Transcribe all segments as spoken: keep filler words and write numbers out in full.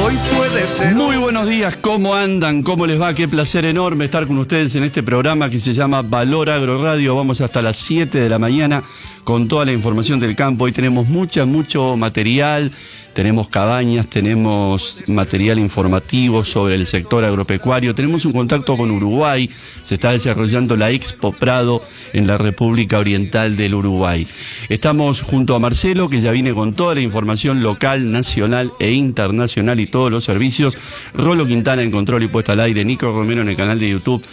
hoy puede ser. Muy buenos días, ¿cómo andan? ¿Cómo les va? Qué placer enorme estar con ustedes en este programa que se llama Valor Agro Radio. Vamos hasta las siete de la mañana con toda la información del campo. Hoy tenemos mucha, mucho material. Tenemos cabañas, tenemos material informativo sobre el sector agropecuario, tenemos un contacto con Uruguay, se está desarrollando la Expo Prado en la República Oriental del Uruguay. Estamos junto a Marcelo, que ya viene con toda la información local, nacional e internacional y todos los servicios. Rolo Quintana en control y puesta al aire, Nico Romero en el canal de YouTube.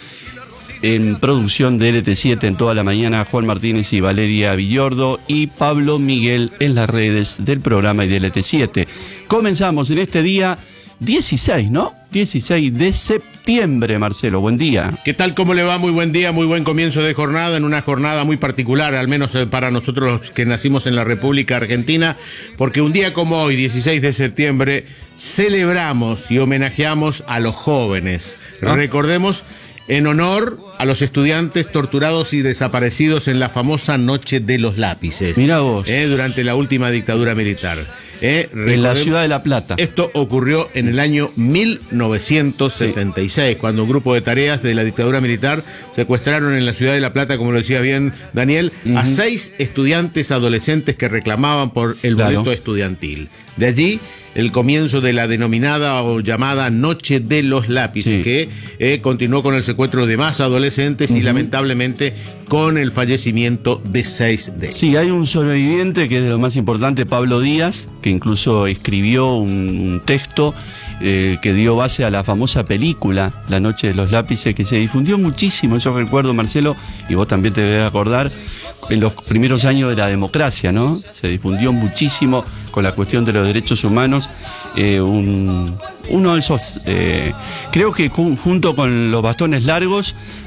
En producción de L T siete en toda la mañana, Juan Martínez y Valeria Villordo y Pablo Miguel en las redes del programa y de L T siete. Comenzamos en este día dieciséis, ¿no? dieciséis de septiembre, Marcelo, buen día. ¿Qué tal? ¿Cómo le va? Muy buen día, muy buen comienzo de jornada, en una jornada muy particular, al menos para nosotros los que nacimos en la República Argentina, porque un día como hoy, dieciséis de septiembre, celebramos y homenajeamos a los jóvenes. ¿Ah? Recordemos, en honor a los estudiantes torturados y desaparecidos en la famosa Noche de los Lápices. Mirá vos. Eh, durante la última dictadura militar. Eh, en la ciudad de La Plata. Esto ocurrió en el año mil novecientos setenta y seis, sí, cuando un grupo de tareas de la dictadura militar secuestraron en la ciudad de La Plata, como lo decía bien Daniel, uh-huh. a seis estudiantes adolescentes que reclamaban por el boleto claro. estudiantil. De allí el comienzo de la denominada o llamada Noche de los Lápices, sí. que eh, continuó con el secuestro de más adolescentes uh-huh. y lamentablemente con el fallecimiento de seis de ellos. Sí, hay un sobreviviente que es de lo más importante, Pablo Díaz, que incluso escribió un, un texto eh, que dio base a la famosa película La Noche de los Lápices, que se difundió muchísimo, yo recuerdo, Marcelo, y vos también te debes acordar, en los primeros años de la democracia, ¿no? Se difundió muchísimo con la cuestión de los derechos humanos. Eh, un, uno de esos, eh, creo que junto con los bastones largos,